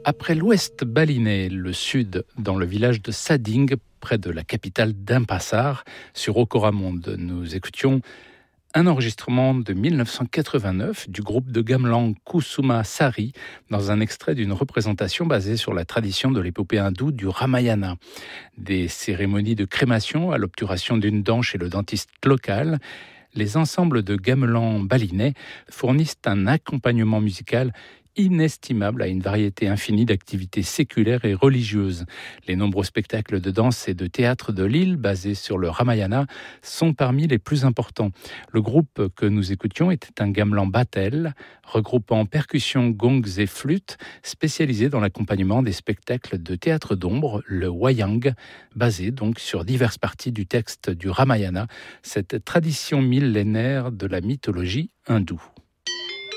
Après l'ouest balinais, le sud, dans le village de Sading, près de la capitale Denpasar, sur Okoramonde, nous écoutions un enregistrement de 1989 du groupe de gamelan Kusuma Sari dans un extrait d'une représentation basée sur la tradition de l'épopée hindoue du Ramayana. Des cérémonies de crémation à l'obturation d'une dent chez le dentiste local, les ensembles de gamelan balinais fournissent un accompagnement musical inestimable à une variété infinie d'activités séculaires et religieuses. Les nombreux spectacles de danse et de théâtre de l'île, basés sur le Ramayana, sont parmi les plus importants. Le groupe que nous écoutions était un gamelan batel, regroupant percussions, gongs et flûtes, spécialisé dans l'accompagnement des spectacles de théâtre d'ombre, le wayang, basé donc sur diverses parties du texte du Ramayana, cette tradition millénaire de la mythologie hindoue.